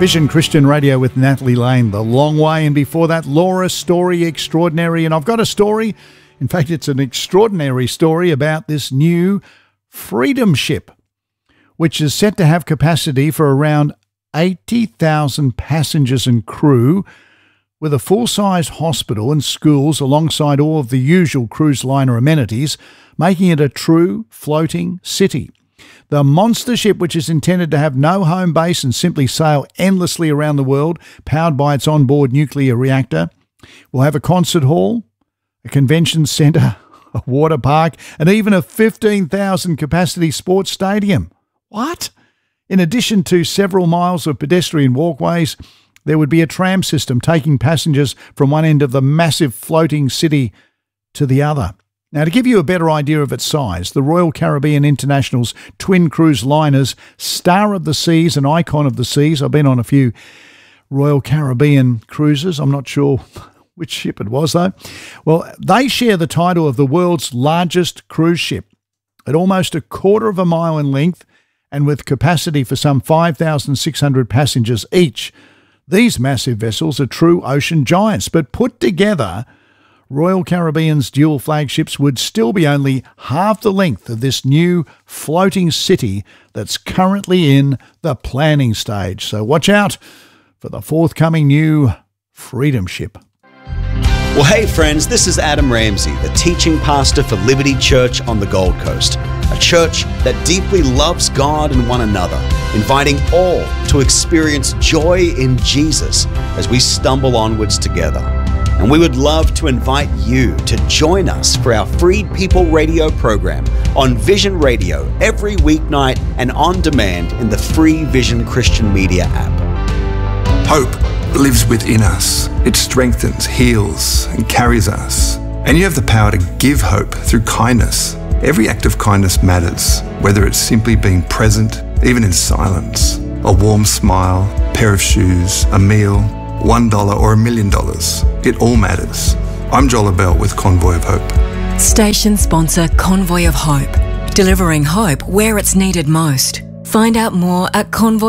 Vision Christian Radio with Natalie Lane, The Long Way, and before that, Laura Story Extraordinary. And I've got a story, in fact, it's an extraordinary story about this new Freedom ship, which is set to have capacity for around 80,000 passengers and crew, with a full-size hospital and schools alongside all of the usual cruise liner amenities, making it a true floating city. The monster ship, which is intended to have no home base and simply sail endlessly around the world, powered by its onboard nuclear reactor, will have a concert hall, a convention centre, a water park, and even a 15,000 capacity sports stadium. What? In addition to several miles of pedestrian walkways, there would be a tram system taking passengers from one end of the massive floating city to the other. Now, to give you a better idea of its size, the Royal Caribbean International's twin cruise liners, Star of the Seas and Icon of the Seas, I've been on a few Royal Caribbean cruises. I'm not sure which ship it was, though. Well, they share the title of the world's largest cruise ship at almost 1/4 mile in length and with capacity for some 5,600 passengers each. These massive vessels are true ocean giants, but put together, Royal Caribbean's dual flagships would still be only half the length of this new floating city that's currently in the planning stage. So watch out for the forthcoming new Freedom ship. Well, hey friends, this is Adam Ramsey, the teaching pastor for Liberty Church on the Gold Coast, a church that deeply loves God and one another, inviting all to experience joy in Jesus as we stumble onwards together. And we would love to invite you to join us for our Freed People radio program on Vision Radio every weeknight and on demand in the free Vision Christian Media app. Hope lives within us. It strengthens, heals, and carries us. And you have the power to give hope through kindness. Every act of kindness matters, whether it's simply being present, even in silence, a warm smile, a pair of shoes, a meal, $1 or $1 million. It all matters. I'm Joel Abell with Convoy of Hope. Station sponsor Convoy of Hope, delivering hope where it's needed most. Find out more at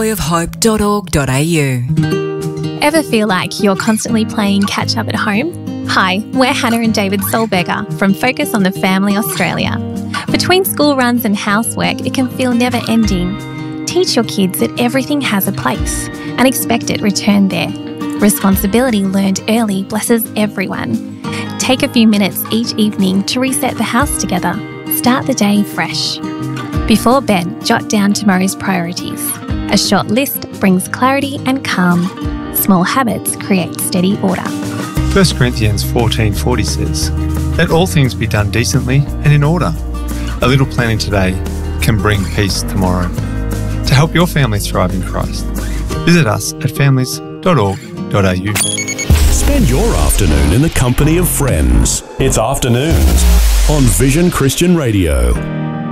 convoyofhope.org.au. Ever feel like you're constantly playing catch up at home? Hi, we're Hannah and David Solberger from Focus on the Family Australia. Between school runs and housework, it can feel never ending. Teach your kids that everything has a place and expect it returned there. Responsibility learned early blesses everyone. Take a few minutes each evening to reset the house together. Start the day fresh. Before bed, jot down tomorrow's priorities. A short list brings clarity and calm. Small habits create steady order. 1 Corinthians 14:40 says, "Let all things be done decently and in order." A little planning today can bring peace tomorrow. To help your family thrive in Christ, visit us at families.org.au. Spend your afternoon in the company of friends. It's Afternoons on Vision Christian Radio.